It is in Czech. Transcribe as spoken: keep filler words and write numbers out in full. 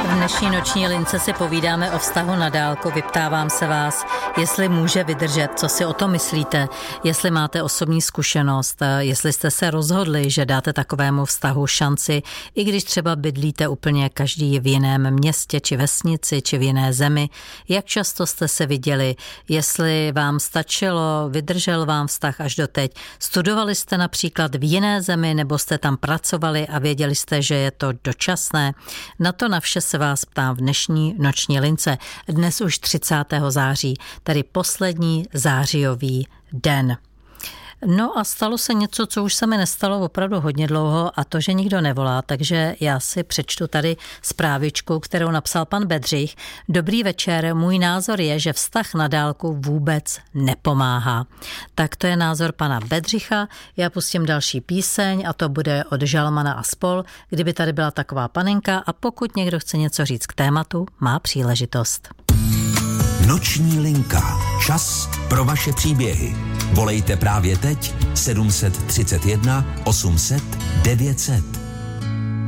V dnešní noční lince si povídáme o vztahu na dálku. Vyptávám se vás, jestli může vydržet, co si o tom myslíte, jestli máte osobní zkušenost, jestli jste se rozhodli, že dáte takovému vztahu šanci, i když třeba bydlíte úplně každý v jiném městě či vesnici či v jiné zemi. Jak často jste se viděli, jestli vám stačilo, vydržel vám vztah až doteď. Studovali jste například v jiné zemi nebo jste tam pracovali a věděli jste, že je to dočasné. Na to na vše se vás ptám v dnešní noční lince. Dnes už třicátého září, tedy poslední zářijový den. No a stalo se něco, co už se mi nestalo opravdu hodně dlouho, a to, že nikdo nevolá, takže já si přečtu tady zprávičku, kterou napsal pan Bedřich. Dobrý večer, můj názor je, že vztah na dálku vůbec nepomáhá. Tak to je názor pana Bedřicha. Já pustím další píseň a to bude od Žalmana a spol, kdyby tady byla taková panenka, a pokud někdo chce něco říct k tématu, má příležitost. Noční linka. Čas pro vaše příběhy. Volejte právě teď sedm set třicet jedna osm set devět set.